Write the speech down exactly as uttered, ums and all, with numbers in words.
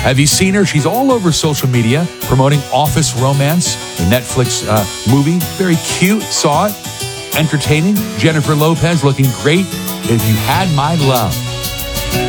Have you seen her? She's all over social media promoting Office Romance, the Netflix uh, movie. Very cute. Saw it. Entertaining. Jennifer Lopez looking great. If You Had My Love.